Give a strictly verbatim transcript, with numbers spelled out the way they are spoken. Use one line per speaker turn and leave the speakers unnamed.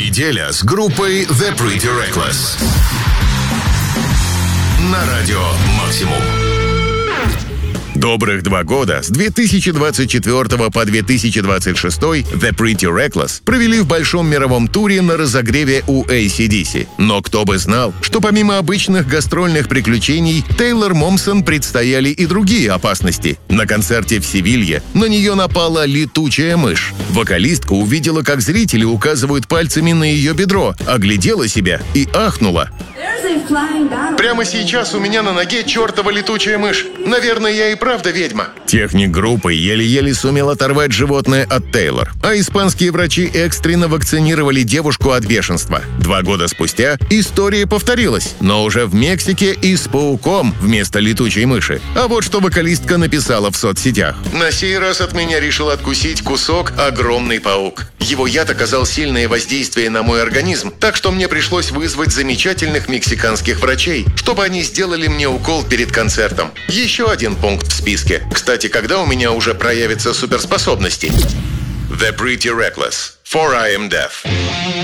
Неделя с группой The Pretty Reckless на радио Максимум. Добрых два года, с две тысячи двадцать четвёртого по две тысячи двадцать шестой, The Pretty Reckless провели в большом мировом туре на разогреве у эй си ди си. Но кто бы знал, что помимо обычных гастрольных приключений, Тейлор Момсон предстояли и другие опасности. На концерте в Севилье на нее напала летучая мышь. Вокалистка увидела, как зрители указывают пальцами на ее бедро, оглядела себя и ахнула. Прямо сейчас у меня на ноге чертова летучая мышь. Наверное, я и правда ведьма. Техник группы еле-еле сумел оторвать животное от Тейлор, а испанские врачи экстренно вакцинировали девушку от бешенства. Два года спустя история повторилась, но уже в Мексике и с пауком вместо летучей мыши. А вот что вокалистка написала в соцсетях. На сей раз от меня решил откусить кусок огромный паук. Его яд оказал сильное воздействие на мой организм, так что мне пришлось вызвать замечательных мексиканских врачей, чтобы они сделали мне укол перед концертом. Еще один пункт в списке. Кстати, когда у меня уже проявятся суперспособности? The Pretty Reckless. For I am Deaf.